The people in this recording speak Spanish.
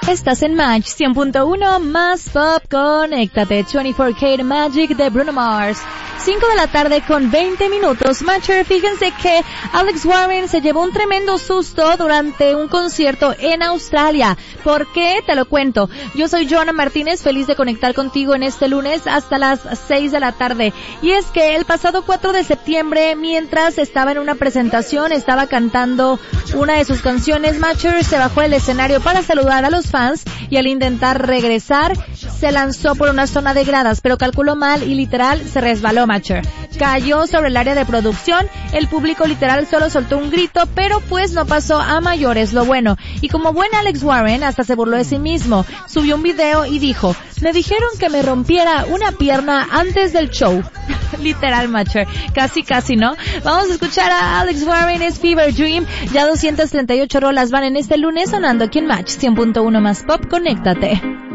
Estás en Match 100.1 más pop, conéctate. 24K Magic de Bruno Mars. 5 de la tarde con 20 minutos. Matcher, fíjense que Alex Warren se llevó un tremendo susto durante un concierto en Australia. ¿Por qué? Te lo cuento. Yo soy Joana Martínez, feliz de conectar contigo en este lunes hasta las 6 de la tarde. Y es que el pasado 4 de septiembre, mientras estaba en una presentación, estaba cantando una de sus canciones, Matcher se bajó del escenario para saludar a los fans y al intentar regresar, se lanzó por una zona de gradas, pero calculó mal y literal se resbaló Matcher. Cayó sobre el área de producción, el público literal solo soltó un grito, pero pues no pasó a mayores, lo bueno. Y como buen Alex Warren, hasta se burló de sí mismo. Subió un video y dijo, me dijeron que me rompiera una pierna antes del show. Literal, Matcher. Casi, ¿no? Vamos a escuchar a Alex Warren, es Fever Dream. Ya 238 rolas van en este lunes sonando aquí en Match 100.1 más pop, conéctate.